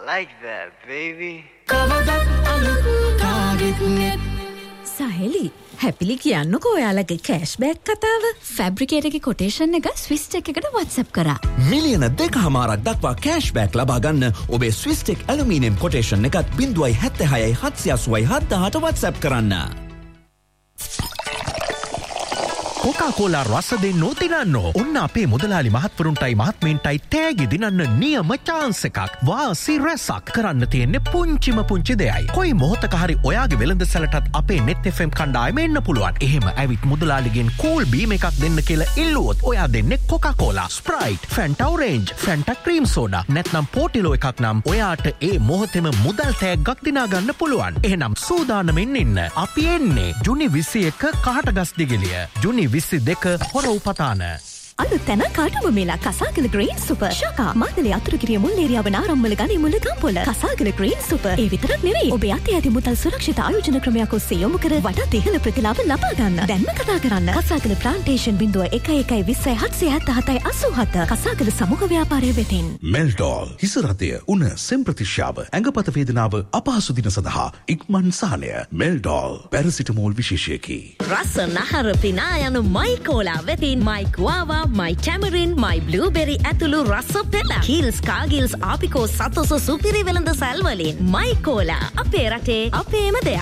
like that, baby. සහෙලි හැපිලි කියන්නකෝ ඔයාලගේ කෑෂ්බෑක් කතාව. ෆැබ්‍රිකේට් එකේ කොටේෂන් එක ස්විස්ටෙක් එකට WhatsApp කරා. මිලියන 2.5ක් දක්වා කෑෂ්බෑක් ලබා ගන්න ඔබේ ස්විස්ටෙක් ඇලුමිනියම් කොටේෂන් එකත් 0.76 780 WhatsApp කරන්න. කොකාකෝලා රස දෙන්නෝ දිනන්නෝ. ඔන්න අපේ මුදලාලි මහත්වරුන්ටයි මහත්මීන්ටයි තෑගි දිනන්න නියම chance එකක්. වාසි රැසක් කරන්න තියෙන්නේ පුංචි දෙයයි. කොයි මොහොතක හරි ඔයාගේ වෙළඳසැලටත් අපේ net fm කණ්ඩායම එන්න පුළුවන්. එහෙම ඇවිත් මුදලාලිගෙන් cool beam එකක් දෙන්න කියලා ඉල්ලුවොත් ඔයා දෙන්නේ Coca Cola, Sprite, ෆැන්ටා orange, ෆැන්ටා cream soda නැත්නම් පෝටිලෝ එකක් නම් ඔයාට ඒ මොහොතේම මුදල් තෑග්ගක් දිනා ගන්න පුළුවන්. එහෙනම් සූදානමින් ඉන්න. අපි එන්නේ ජුනි 21 කහටගස් දිගලිය. ජුනි 22 හොර උපතාන. අලුත් තැන කාටම මේලා කසාගල ග්‍රීන් සුපර් ශකා මාතලේ අතුරුගිරිය මුල් ඒරියාව නාරම්මල ගනි මුල ගම්පොළ කසාගල ග්‍රීන් සුපර් ඒ විතරක් නෙවෙයි ඔබ යටි ඇති මුදල් සුරක්ෂිත ආයෝජන ක්‍රමයක් ඔස්සේ යොමු කර වඩාත් ඉහළ ප්‍රතිලාභ ලබා ගන්න. දැන්ම කතා කරන්න කසාගල ප්ලාන්ටේෂන් 0112077787 කසාගල සමූහ ව්‍යාපාරය වෙතින්. මෙල්ඩෝල් හිසරතය උණ සෙම් ප්‍රතිශාව ඇඟපත වේදනාව අපහසු දින සඳහා ඉක්මන් සහනය. මෙල්ඩෝල් පැරසිටමෝල් විශේෂයකි. රස නහර පිනා යනු මයිකෝලා වෙතින් මයිකුවාවා my tamarind, my blueberry ඇතුළු රස පෙළ කිල්ස් කාගිල්ස් ආපිකෝ සතොස සුපිරි වෙළඳ සැල් වලින් මයි කෝලා අපේ රටේ අපේම දෙයක්.